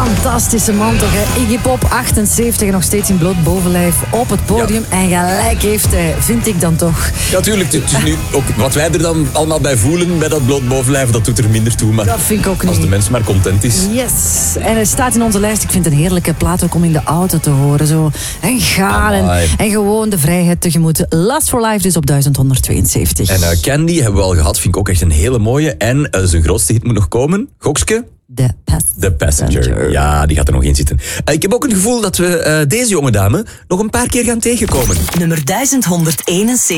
fantastische man toch, hè? Iggy Pop, 78 en nog steeds in bloot bovenlijf op het podium. Ja. En gelijk heeft hij, vind ik dan toch. Ja, tuurlijk. Het is nu ook wat wij er dan allemaal bij voelen bij dat bloot bovenlijf, dat doet er minder toe. Maar dat vind ik ook niet. Als de mens maar content is. Yes. En hij staat in onze lijst. Ik vind het een heerlijke plaat ook om in de auto te horen. Zo. En gaan en gewoon de vrijheid tegemoet. Last for Life dus op 1172. En Candy hebben we al gehad. Vind ik ook echt een hele mooie. En zijn grootste hit moet nog komen. Gokske? The Passenger. Ja, die gaat er nog in zitten. Ik heb ook het gevoel dat we deze jonge dame nog een paar keer gaan tegenkomen. Nummer 1171.